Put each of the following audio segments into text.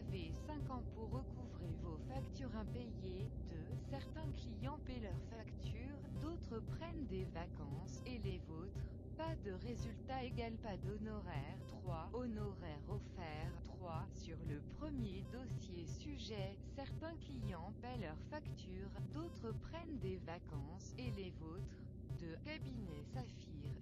avez 5 ans pour recouvrer vos factures impayées. 2. Certains clients paient leurs factures, d'autres prennent des vacances, et les vôtres? Pas de résultat égale pas d'honoraires. 3. Honoraires offerts. 3. Sur le premier dossier sujet, certains clients paient leurs factures, d'autres prennent des vacances, et les vôtres? 2. Cabinet Saphir.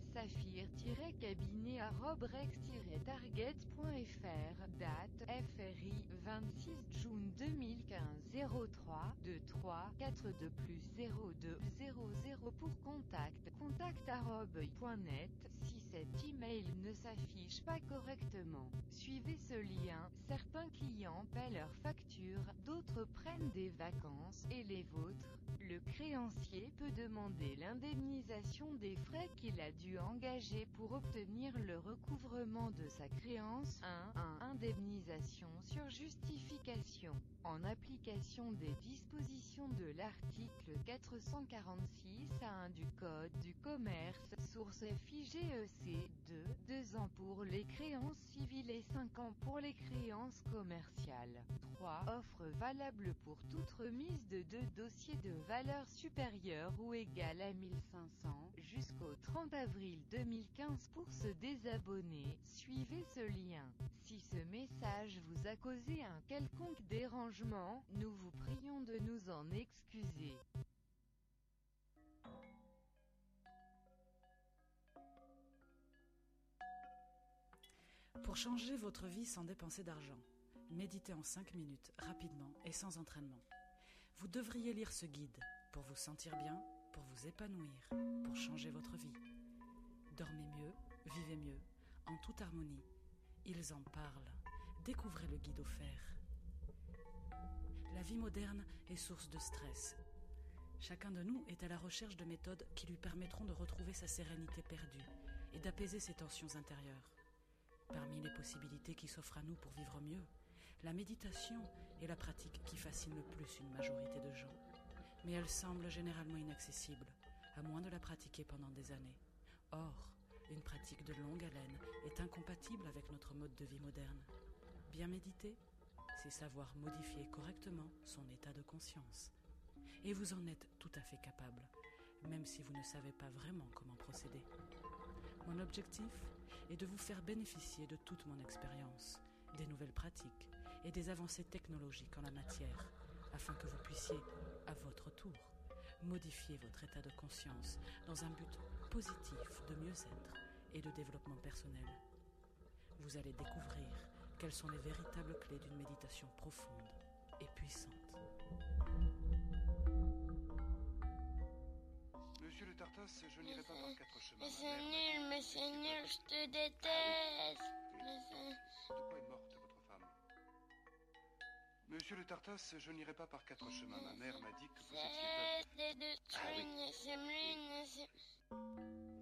Saphir-cabinet@rex-target.fr. Date FRI 26 juin 2015. 03 2 3 4 2 plus 02 00 pour contact. contact@i.net. Si cet email ne s'affiche pas correctement, suivez ce lien. Certains clients paient leurs factures, d'autres prennent des vacances, et les vôtres? Le créancier peut demander l'indemnisation des frais qu'il a dû engager pour obtenir le recouvrement de sa créance. 1. Indemnisation sur justification. En application des dispositions de l'article 446-1 du Code du commerce, source FIGEC. 2 ans pour les créances civiles et 5 ans pour les créances commerciales. 3. Offre valable pour toute remise de 2 dossiers de valeur supérieure ou égale à 1500, jusqu'au 30 avril 2015 pour se désabonner. Suivez ce lien. Si ce message vous a causé un quelconque dérangement, nous vous prions de nous en excuser. Pour changer votre vie sans dépenser d'argent, méditez en 5 minutes, rapidement et sans entraînement. Vous devriez lire ce guide pour vous sentir bien, pour vous épanouir, pour changer votre vie. Dormez mieux, vivez mieux, en toute harmonie. Ils en parlent. Découvrez le guide offert. La vie moderne est source de stress. Chacun de nous est à la recherche de méthodes qui lui permettront de retrouver sa sérénité perdue et d'apaiser ses tensions intérieures. Parmi les possibilités qui s'offrent à nous pour vivre mieux, la méditation est la pratique qui fascine le plus une majorité de gens. Mais elle semble généralement inaccessible, à moins de la pratiquer pendant des années. Or, une pratique de longue haleine est incompatible avec notre mode de vie moderne. Bien méditer, c'est savoir modifier correctement son état de conscience. Et vous en êtes tout à fait capable, même si vous ne savez pas vraiment comment procéder. Mon objectif est de vous faire bénéficier de toute mon expérience, des nouvelles pratiques et des avancées technologiques en la matière, afin que vous puissiez, à votre tour, modifier votre état de conscience dans un but positif de mieux-être et de développement personnel. Vous allez découvrir quelles sont les véritables clés d'une méditation profonde et puissante. Monsieur le Tartas, je n'irai pas par 4 chemins. Mais c'est nul, je te déteste. De quoi est morte votre femme? Monsieur le Tartas, je n'irai pas par 4 chemins. Ma mère m'a dit que vous étiez... C'est de